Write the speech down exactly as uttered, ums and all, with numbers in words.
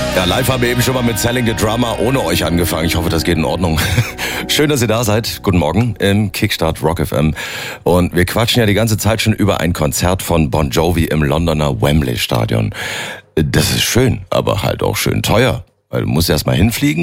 Ja, live haben wir eben schon mal mit Selling the Drama ohne euch angefangen. Ich hoffe, das geht in Ordnung. Schön, dass ihr da seid. Guten Morgen im Kickstart Rock F M. Und wir quatschen ja die ganze Zeit schon über ein Konzert von Bon Jovi im Londoner Wembley Stadion. Das ist schön, aber halt auch schön teuer. Weil du musst erst mal hinfliegen.